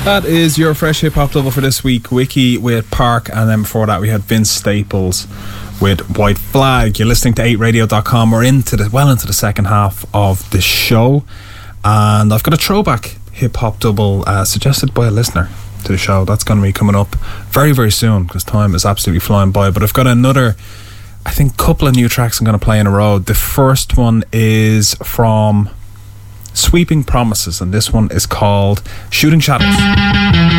That is your fresh hip hop double for this week. Wiki with Park, and then before that we had Vince Staples with White Flag. You're listening to 8radio.com. We're into the second half of the show, and I've got a throwback hip hop double suggested by a listener to the show. That's going to be coming up very, very soon because time is absolutely flying by. But I've got another, I think, couple of new tracks I'm going to play in a row. The first one is from Sweeping Promises, and this one is called Shooting Shadows.